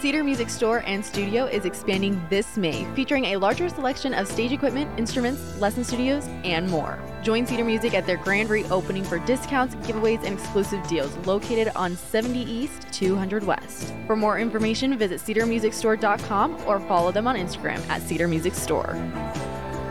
Cedar Music Store and Studio is expanding this May, featuring a larger selection of stage equipment, instruments, lesson studios, and more. Join Cedar Music at their grand reopening for discounts, giveaways, and exclusive deals located on 70 East, 200 West. For more information, visit cedarmusicstore.com or follow them on Instagram at Cedar Music Store.